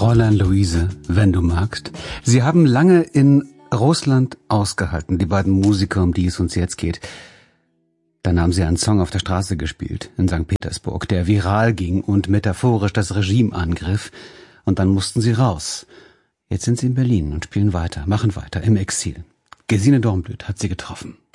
Fräulein Luise, wenn du magst. Sie haben lange in Russland ausgehalten, die beiden Musiker, um die es uns jetzt geht. Dann haben sie einen Song auf der Straße gespielt, in St. Petersburg, der viral ging und metaphorisch das Regime angriff. Und dann mussten sie raus. Jetzt sind sie in Berlin und spielen weiter, machen weiter, im Exil. Gesine Dornblüt hat sie getroffen.